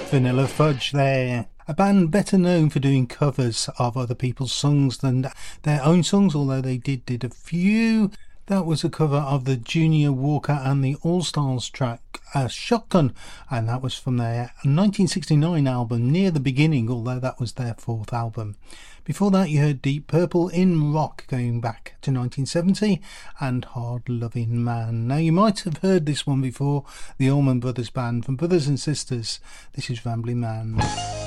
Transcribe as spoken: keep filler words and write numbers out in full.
Vanilla Fudge there. A band better known for doing covers of other people's songs than their own songs, although they did did a few. That was a cover of the Junior Walker and the All-Stars track uh, Shotgun, and that was from their nineteen sixty-nine album Near the Beginning, although that was their fourth album. Before that you heard Deep Purple in Rock, going back to nineteen seventy, and Hard Loving Man. Now you might have heard this one before, the Allman Brothers Band from Brothers and Sisters. This is Rambling Man.